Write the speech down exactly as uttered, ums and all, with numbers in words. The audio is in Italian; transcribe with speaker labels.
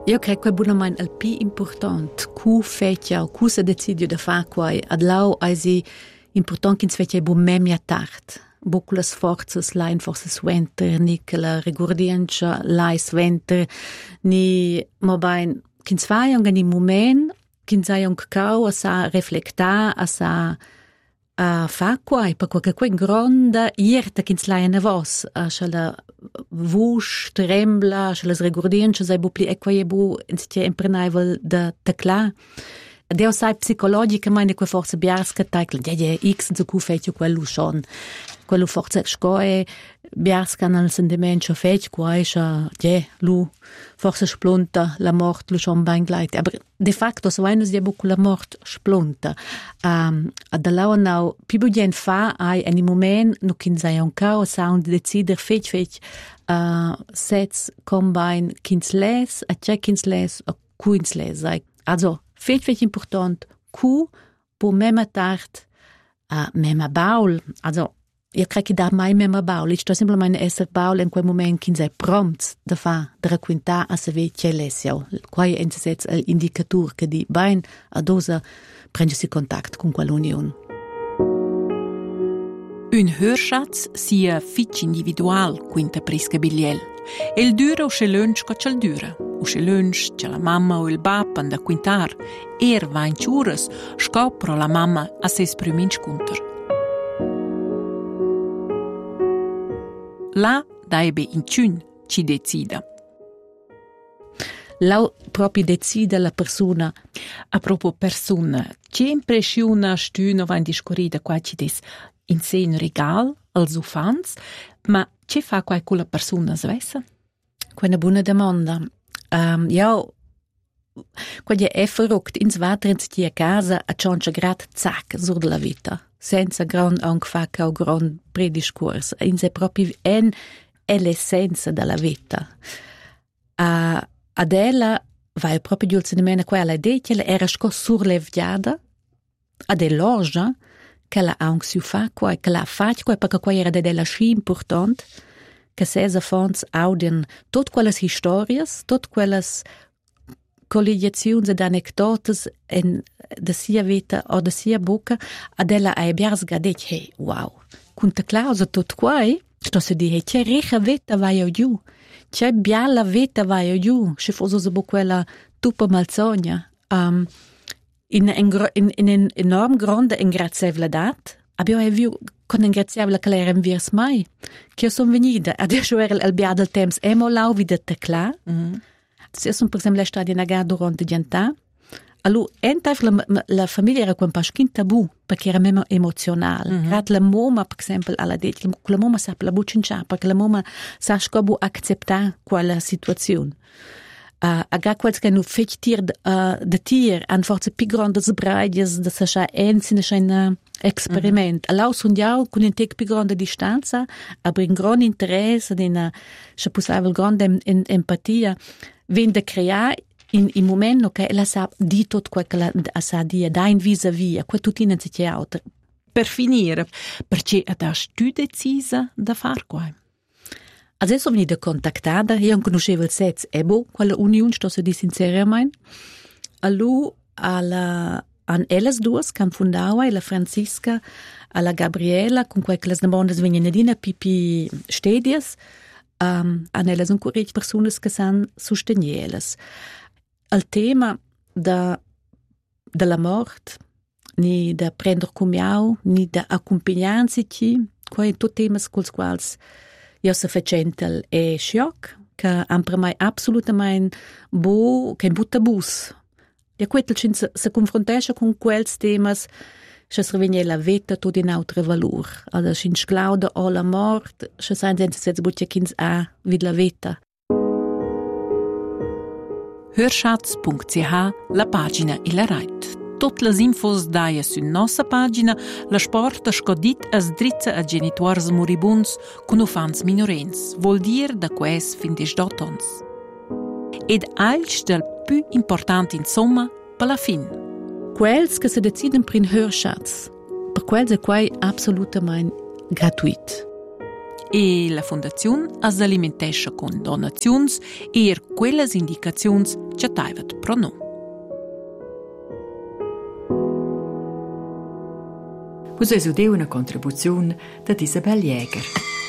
Speaker 1: Io credo che è il più importante, cu fecchia, cu se decidio da fare qua, ad lau è importante che si fecchia bu memia tard. Buc le sforze lain forse sventer, ni che la rigordienza lai sventer, ni ma bain, che si fa un moment, che si ha un cacao a sa reflecta, a sa a fa qua, perché quel grande irta che si lai a vos, a la vush, trembla, a le rigordienza, sai bu pli e qua e bu, in si imprenaivel da tecla. Deo sai psicologicamente che forse biarska taikl, ja ja x zu ku fetio quello schon. Quello forse scoe biarska nel sentimento fetio qua ja ja lu forse splunta la mort lu schon ben gleit. Aber de facto so eines ja buc la mort splunta. Um, ad la now più bien fa ai en moment no kin sai un cao sound decider fet fet uh, sets combine kins les a check kins les a kuins les. Also Fet fet important, cu po mema tard a mema baul. Also, io credo che da mai mema baul. Ich sto semplicemente essere baul in quel moment che sei prompt da fa, da raccontare a se ve c'è lesio. Qua è l'indicator che di ben a dosa prendersi contatto con quell'unione.
Speaker 2: Un hörschatz sia fitch individual quinta prisca biliel. El dura o se lunch co c'el dura. O se lunch c'è la mamma o il bap da quintar. Er va in ciuras, scopro la mamma a se espriminch kunter. La daibe in ciun ci decida.
Speaker 1: La proprio decide la persona.
Speaker 2: A proprio persona, che impressiona stüno va in discorrida qua ci des in sé un regal als ufans, ma che fa qua con la persona svessa?
Speaker 1: Quella è una buona domanda. Um, ja, quando è verrückt, ins Vater in stia casa, a ciancia grad zac sur la vita, senza gran angfacca o gran prediscurs. In sé proprio en è l'essenza della vita. Uh, ad ella vai proprio giulse di mena quella detela era sco surlevgiada, ad elogia, che la anxiu fa qua, che la fa qua, perché qua era della sci importante, che sesa fons audien tot quelles historias, tot quelles collegiazioni ed anecdotes en de sia vita o de sia boca, ad ella ai biars gadet, hey, wow, con te clausa tot quai, sto se di, hey, c'è rica vita vai o giù, c'è biala vita vai o giù, se fosse so quella tupa malzogna, um, in en in in en enorm grande ingrazevledat, abbiamo viu con ingrazievole che l'era in virs mai, che io sono venuta, adesso era il biad del temps, emo lau vide tecla, mm-hmm. Se sono per esempio stati in agà durante giantà, allora entaf la, la famiglia era un paschin tabù, perché era meno emozionale. Mm-hmm. Rat la mamma, per esempio, alla detto, la mamma sa la bucincia, perché la mamma sa scobu accettare quella situazione. Uh, agà quels che nu fech tir uh, de tir an forse più grandes braies de sa scha ensine schein experiment. Mm-hmm. Allau sundiau con un tec più grande distanza, aber in gran interesse, in scha possibile grande em, empatia, ven de crea in in momento che la sa di tot quel che la sa dia da in vis-a-vis, quel tutina si c'è auto.
Speaker 2: Per finire, perché adas tu decisa da far qua?
Speaker 1: Adesso sono venuta contattata, io non conoscevo il Sez Ebo, quella unione, sto se di sinceramente. Allora, alla, an elles duas, che hanno fondato, la Francisca, alla Gabriela, con quelle che le domande vengono di pipi stedias, um, an elles un curric persone che sono sostenieles. Il tema da, della morte, ni da prendere come ni da accompagnarsi, quei tutti temi con i quali io se facentel è shock, che han per mai assolutamente bo, che butta bus. Ja quetel cin se, se confrontesce con quels temas, se srevenie la vita tot in altre valor. Also cin sclauda o la mort, se sein senza sez butja kins a vid la vita.
Speaker 2: hörschatz punct c h, la pagina e la reit. Tutte le infos daia su nostra pagina, la sporta scodit as drizza a genitors moribuns con ufans minorens, vuol dir da quais fin des dotons. Ed alch del più importante insomma per la fin.
Speaker 1: Quels che se deciden per in hörschatz, per quels è quai assolutamente gratuit.
Speaker 2: E la fondazione as alimentesce con donazions e quelles indicazions chattaivat pro nu.
Speaker 3: Vus es udeu una contribuzione da Isabel Jäger.